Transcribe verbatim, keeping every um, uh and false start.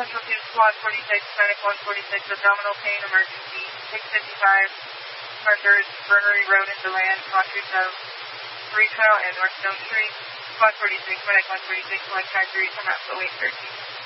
Central two, Squad forty-six, Medic one forty-six, abdominal pain, emergency, six fifty-five, Mercer, Burnery Road in DeLand, Montrose of Three Trail and North Stone Street. Squad forty-six, Medic one forty-six, select track three, come out to eight thirteen.